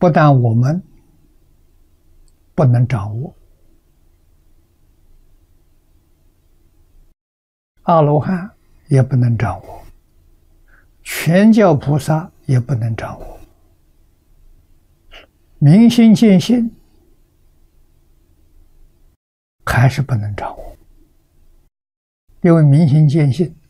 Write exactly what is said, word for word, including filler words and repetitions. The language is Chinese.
不但我们不能掌握，阿罗汉也不能掌握，全教菩萨也不能掌握，明心见性还是不能掌握，因为明心见性